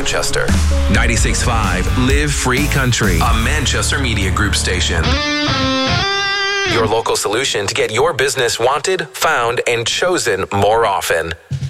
Manchester. 96.5 Live Free Country, A Manchester Media Group station. Your local solution to get your business wanted, found, and chosen more often.